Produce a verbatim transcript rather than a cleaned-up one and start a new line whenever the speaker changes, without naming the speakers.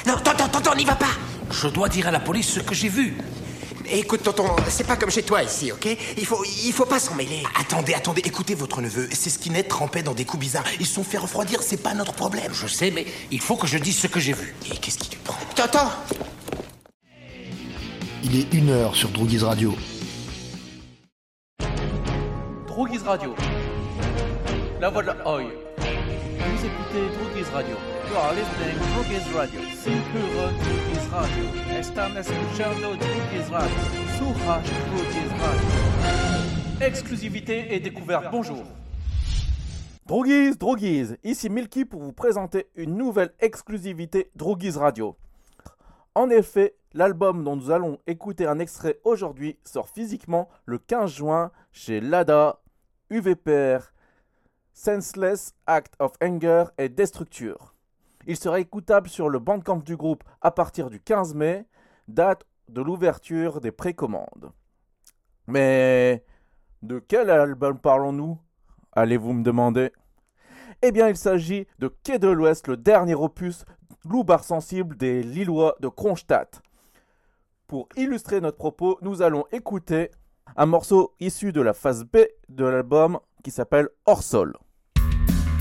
Non, tonton, tonton, n'y va pas.
Je dois dire à la police ce que j'ai vu.
Écoute, tonton, c'est pas comme chez toi ici, ok? Il faut, il faut pas s'en mêler.
Attendez, attendez, écoutez votre neveu. Ces skinheads trempaient dans des coups bizarres. Ils se sont fait refroidir, c'est pas notre problème.
Je sais, mais il faut que je dise ce que j'ai vu.
Et qu'est-ce qui te prend?
Tonton!
Il est une heure sur Droguise Radio.
Droguise Radio. La voix de la Oi. Vous écoutez Droguise Radio. You are listening to Droguise Radio. Sin puro Droguise Radio. Están escuchando Droguise Radio. Suraj Droguise Radio. Exclusivité et découverte. Bonjour. Droguise, Droguise. Ici Milky pour vous présenter une nouvelle exclusivité Droguise Radio. En effet, l'album dont nous allons écouter un extrait aujourd'hui sort physiquement le quinze juin chez Lada, U V P R, Senseless Act of Anger et Destructure. Il sera écoutable sur le Bandcamp du groupe à partir du quinze mai, date de l'ouverture des précommandes. Mais de quel album parlons-nous ? Allez-vous me demander ? Eh bien, il s'agit de Quai de l'Ouest, le dernier opus Loubar sensible des Lillois de Kronstadt. Pour illustrer notre propos, nous allons écouter un morceau issu de la phase B de l'album qui s'appelle Hors Sol.